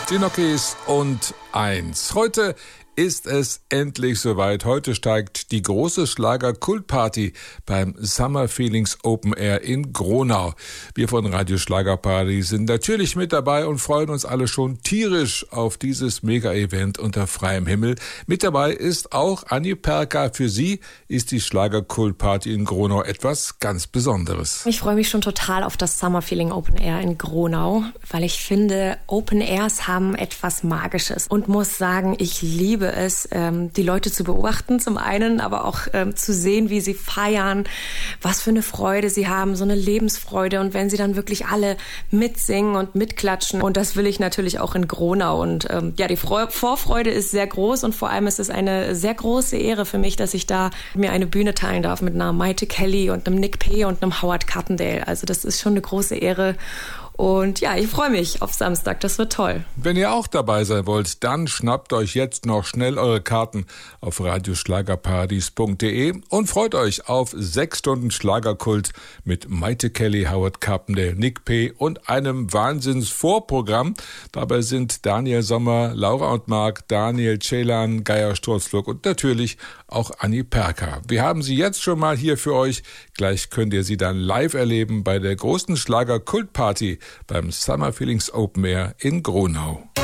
Die Nokis und 1. Heute ist es endlich soweit. Heute steigt die große Schlager-Kultparty beim Summer Feelings Open Air in Gronau. Wir von Radio Schlagerparty sind natürlich mit dabei und freuen uns alle schon tierisch auf dieses Mega-Event unter freiem Himmel. Mit dabei ist auch Anni Perka. Für sie ist die Schlager-Kultparty in Gronau etwas ganz Besonderes. Ich freue mich schon total auf das Summer Feeling Open Air in Gronau, weil ich finde, Open Airs haben etwas Magisches und muss sagen, ich liebe es, die Leute zu beobachten zum einen, aber auch zu sehen, wie sie feiern, was für eine Freude sie haben, so eine Lebensfreude und wenn sie dann wirklich alle mitsingen und mitklatschen und das will ich natürlich auch in Gronau und die Vorfreude ist sehr groß und vor allem ist es eine sehr große Ehre für mich, dass ich da mir eine Bühne teilen darf mit einer Maite Kelly und einem Nick P. und einem Howard Carpendale. Also das ist schon eine große Ehre. Und ja, ich freue mich auf Samstag, das wird toll. Wenn ihr auch dabei sein wollt, dann schnappt euch jetzt noch schnell eure Karten auf radioschlagerpartys.de und freut euch auf 6 Stunden Schlagerkult mit Maite Kelly, Howard Carpendale, Nick P. und einem Wahnsinns-Vorprogramm. Dabei sind Daniel Sommer, Laura und Marc, Daniel Ceylan, Geier Sturzflug und natürlich auch Anni Perka. Wir haben sie jetzt schon mal hier für euch. Gleich könnt ihr sie dann live erleben bei der großen Schlager-Kultparty beim Summer Feelings Open Air in Gronau.